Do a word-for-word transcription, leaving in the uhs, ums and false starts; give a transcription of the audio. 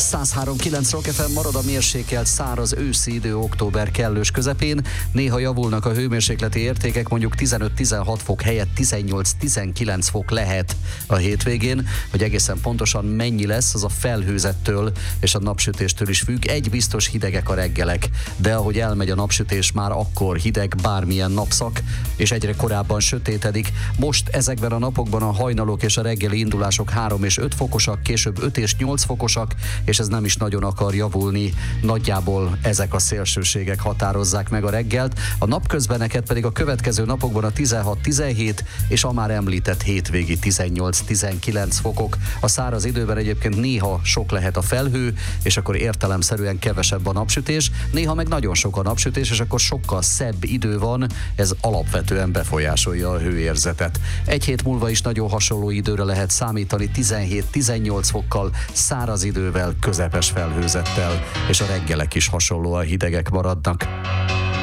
száz három kilenc Rock ef em marad a mérsékelt száraz őszi idő október kellős közepén. Néha javulnak a hőmérsékleti értékek, mondjuk tizenöt-tizenhat fok helyett tizennyolc-tizenkilenc fok lehet a hétvégén. Hogy egészen pontosan mennyi lesz, az a felhőzettől és a napsütéstől is függ. Egy biztos, hidegek a reggelek, de ahogy elmegy a napsütés, már akkor hideg bármilyen napszak, és egyre korábban sötétedik. Most ezekben a napokban a hajnalok és a reggeli indulások három és öt fokosak, később öt és nyolc fokosak, és ez nem is nagyon akar javulni. Nagyjából ezek a szélsőségek határozzák meg a reggelt. A napközbeneket pedig a következő napokban a tizenhat-tizenhét és a már említett hétvégi tizennyolc-tizenkilenc fokok. A száraz időben egyébként néha sok lehet a felhő, és akkor értelemszerűen kevesebb a napsütés, néha meg nagyon sok a napsütés, és akkor sokkal szebb idő van, ez alapvetően befolyásolja a hőérzetet. Egy hét múlva is nagyon hasonló időre lehet számítani, tizenhét-tizennyolc fokkal, száraz idővel, közepes felhőzettel, és a reggelek is hasonlóan hidegek maradnak.